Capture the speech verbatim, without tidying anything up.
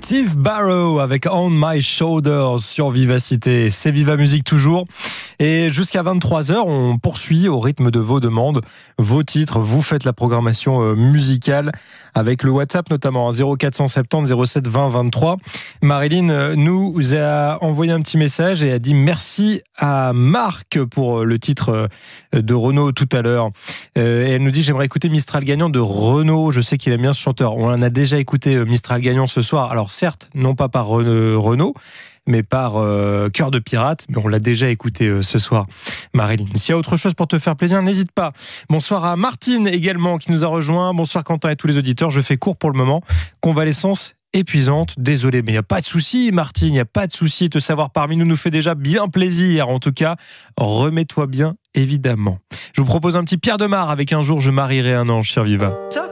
Steve Barrow avec On My Shoulders sur Vivacité. C'est Viva Musique toujours. Et jusqu'à vingt-trois heures, on poursuit au rythme de vos demandes, vos titres. Vous faites la programmation musicale avec le WhatsApp notamment, zéro quatre cent soixante-dix zéro sept vingt vingt-trois. Marilyn nous a envoyé un petit message et a dit merci à Marc pour le titre de Renaud tout à l'heure. Et elle nous dit j'aimerais écouter Mistral Gagnant de Renaud. Je sais qu'il aime bien ce chanteur. On en a déjà écouté Mistral Gagnant ce soir. Alors certes, non pas par Renaud, mais par euh, Cœur de Pirate. Mais on l'a déjà écouté euh, ce soir, Marilyn. S'il y a autre chose pour te faire plaisir, n'hésite pas. Bonsoir à Martine également qui nous a rejoint. Bonsoir Quentin et tous les auditeurs. Je fais court pour le moment. Convalescence épuisante. Désolé, mais il n'y a pas de souci, Martine. Il n'y a pas de souci. Te savoir parmi nous nous fait déjà bien plaisir. En tout cas, remets-toi bien, évidemment. Je vous propose un petit Pierre Demar avec Un jour je marierai un ange sur Viva.